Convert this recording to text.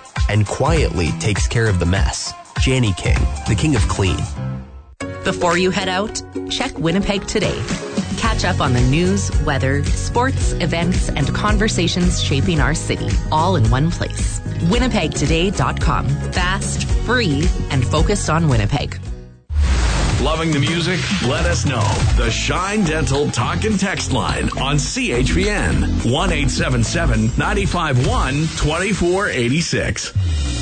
and quietly takes care of the mess. Janny King, the king of clean. Before you head out, check Winnipeg Today. Catch up on the news, weather, sports, events, and conversations shaping our city, all in one place. WinnipegToday.com. Fast, free, and focused on Winnipeg. Loving the music? Let us know. The Shine Dental Talk and Text line on CHPN 1-877-951-2486.